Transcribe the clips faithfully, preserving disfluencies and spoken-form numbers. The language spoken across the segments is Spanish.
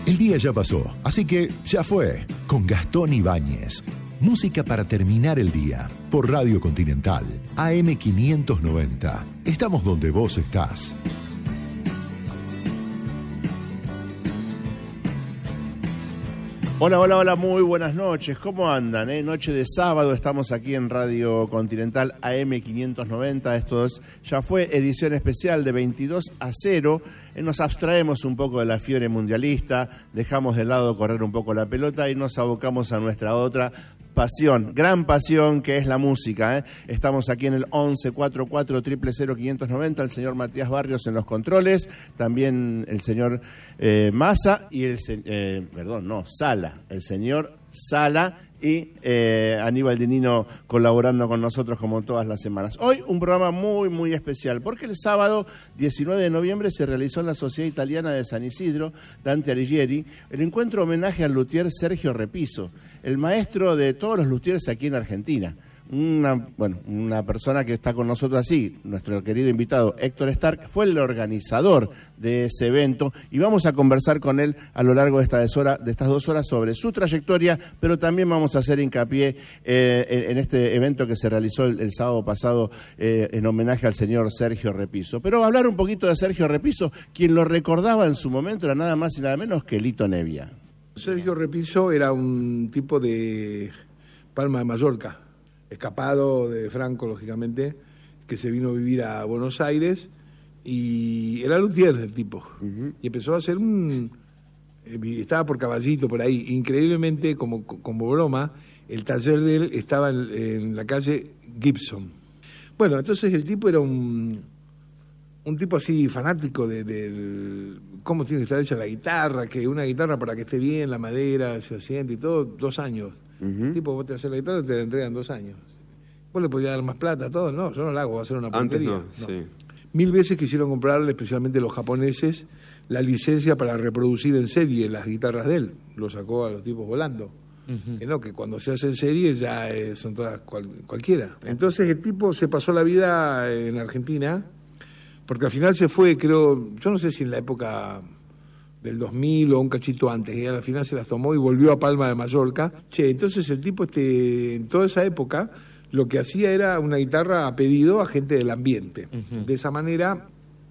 El día ya pasó, así que ya fue, con Gastón Ibáñez. Música para terminar el día, por Radio Continental, A M quinientos noventa. Estamos donde vos estás. Hola, hola, hola, muy buenas noches. ¿Cómo andan? Eh? Noche de sábado, estamos aquí en Radio Continental A M quinientos noventa. Esto es, ya fue edición especial de veintidós a cero. Eh, nos abstraemos un poco de la fiebre mundialista, dejamos de lado correr un poco la pelota y nos abocamos a nuestra otra pasión, gran pasión, que es la música. ¿eh? Estamos aquí en el once cuarenta y cuatro, cero cero cero, quinientos noventa, el señor Matías Barrios en los controles, también el señor eh, Massa y el eh, perdón, no, Sala, el señor Sala y eh, Aníbal Dinino colaborando con nosotros como todas las semanas. Hoy un programa muy, muy especial, porque el sábado diecinueve de noviembre se realizó en la Sociedad Italiana de San Isidro, Dante Alighieri, el encuentro homenaje al luthier Sergio Repiso, el maestro de todos los luthiers aquí en Argentina. Una, bueno, una persona que está con nosotros así, nuestro querido invitado Héctor Stark, fue el organizador de ese evento y vamos a conversar con él a lo largo de, esta hora, de estas dos horas sobre su trayectoria, pero también vamos a hacer hincapié eh, en, en este evento que se realizó el, el sábado pasado eh, en homenaje al señor Sergio Repiso. Pero hablar un poquito de Sergio Repiso, quien lo recordaba en su momento era nada más y nada menos que Lito Nevia. Sergio Repiso era un tipo de Palma de Mallorca, escapado de Franco, lógicamente, que se vino a vivir a Buenos Aires y era luthier el tipo. Uh-huh. Y empezó a hacer un... estaba por Caballito, por ahí. Increíblemente, como, como broma, el taller de él estaba en, en la calle Gibson. Bueno, entonces el tipo era un... un tipo así fanático de, de cómo tiene que estar hecha la guitarra, que una guitarra para que esté bien, la madera, se asiente y todo, dos años. Uh-huh. Tipo, vos te haces la guitarra y te la entregan dos años. Vos le podías dar más plata a todo, no, yo no la hago, va a ser una porquería. Antes no, no. Sí. Mil veces quisieron comprarle, especialmente los japoneses, la licencia para reproducir en serie las guitarras de él. Lo sacó a los tipos volando. Uh-huh. Que no, que cuando se hace en serie ya eh, son todas cual, cualquiera. Entonces el tipo se pasó la vida en Argentina, porque al final se fue, creo, yo no sé si en la época del dos mil o un cachito antes, y al final se las tomó y volvió a Palma de Mallorca. Che, entonces el tipo este en toda esa época lo que hacía era una guitarra a pedido a gente del ambiente. Uh-huh. De esa manera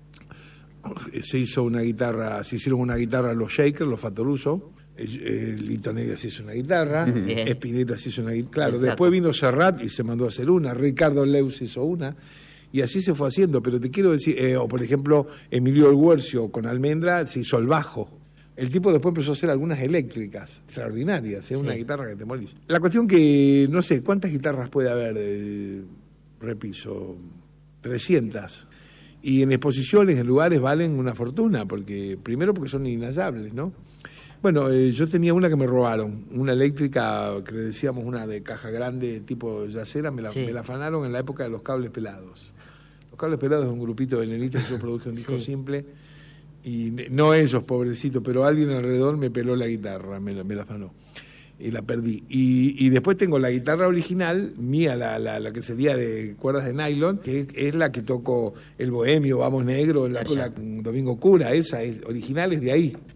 se hizo una guitarra, se hicieron una guitarra los Shakers, los Fatoruso, eh, Lito Nevia se hizo una guitarra, uh-huh. Spinetta se hizo una guitarra, claro, exacto. Después vino Serrat y se mandó a hacer una, Ricardo Leus hizo una. Y así se fue haciendo, pero te quiero decir, eh, o por ejemplo, Emilio El Guercio con Almendra se hizo el bajo. El tipo después empezó a hacer algunas eléctricas, extraordinarias, ¿eh? Sí. Una guitarra que te morís. La cuestión que, no sé, ¿cuántas guitarras puede haber de Repiso? trescientas. Y en exposiciones, en lugares, valen una fortuna, porque primero porque son inhallables, ¿no? Bueno, eh, yo tenía una que me robaron, una eléctrica, que le decíamos una de caja grande, tipo yacera, me la, sí. me la afanaron en la época de los cables pelados. Los cables pelados es un grupito de nenitas que yo produje un disco sí. simple, y no ellos, pobrecitos, pero alguien alrededor me peló la guitarra, me la, me la afanó, y la perdí. Y, y después tengo la guitarra original, mía, la, la, la que sería de cuerdas de nylon, que es, es la que toco el Bohemio, Vamos Negro, la, la Domingo Cura, esa es original, es de ahí.